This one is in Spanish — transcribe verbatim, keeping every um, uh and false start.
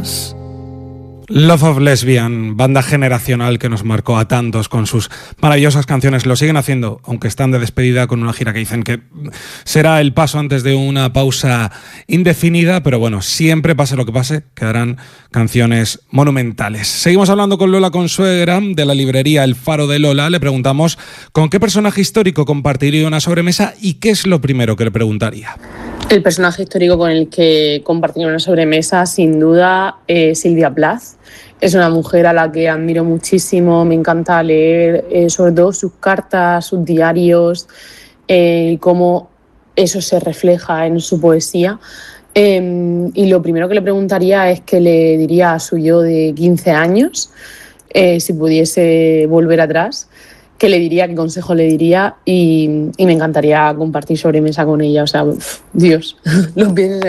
más. Love of Lesbian, banda generacional que nos marcó a tantos con sus maravillosas canciones. Lo siguen haciendo, aunque están de despedida con una gira que dicen que será el paso antes de una pausa indefinida, pero bueno, siempre pase lo que pase, quedarán canciones monumentales. Seguimos hablando con Lola Consuegra de la librería El Faro de Lola. Le preguntamos con qué personaje histórico compartiría una sobremesa y qué es lo primero que le preguntaría. El personaje histórico con el que compartiría una sobremesa, sin duda, es Silvia Plath. Es una mujer a la que admiro muchísimo, me encanta leer eh, sobre todo sus cartas, sus diarios, eh, y cómo eso se refleja en su poesía. Eh, y lo primero que le preguntaría es qué le diría a su yo de quince años, eh, si pudiese volver atrás. ¿Qué le diría? ¿Qué consejo le diría? Y, y me encantaría compartir sobremesa con ella. O sea, uf, Dios, lo pienso.